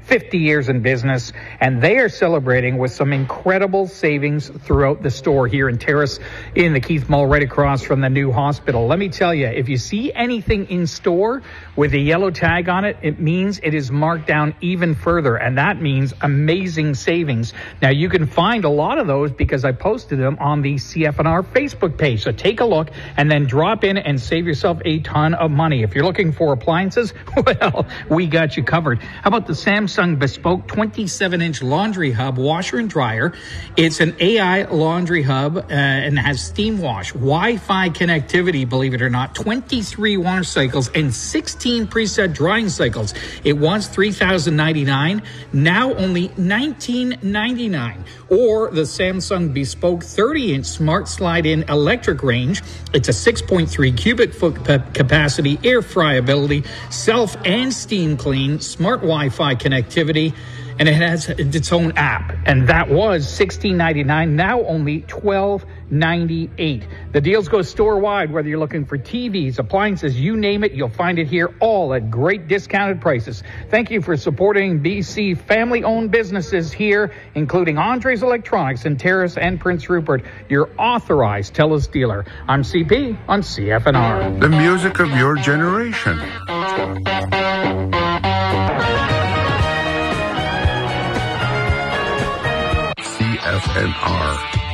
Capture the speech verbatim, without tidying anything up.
fifty years in business, and they are celebrating with some incredible savings throughout the store here in Terrace in the Keith Mall right across from the new hospital. Let me tell you, if you see anything in store with a yellow tag on it, it means it is marked down even further, and that means amazing savings. Now, you can find a lot of those because I posted them on the C F N R Facebook page. So take a look and then drop in and save yourself a ton of money. If you're looking for appliances, well, we got you covered. How about the Samsung Bespoke twenty-seven inch laundry hub washer and dryer? It's an A I laundry hub uh, and has steam wash, Wi-Fi connectivity, believe it or not, twenty-three wash cycles and sixteen preset drying cycles. It was three thousand ninety-nine dollars, now only nineteen ninety-nine dollars. Or the Samsung Bespoke thirty inch smart slide-in electric range. It's a six point three cubic foot capacity, air fry ability, self and steam clean, smart Wi-Fi connectivity, and it has its own app. And that was sixteen ninety-nine, now only twelve ninety-eight. The deals go store-wide, whether you're looking for T Vs, appliances, you name it, you'll find it here, all at great discounted prices. Thank you for supporting B C family-owned businesses here, including Andres Electronics in Terrace and Prince Rupert, your authorized TELUS dealer. I'm C P on C F N R. The music of your generation. C F N R.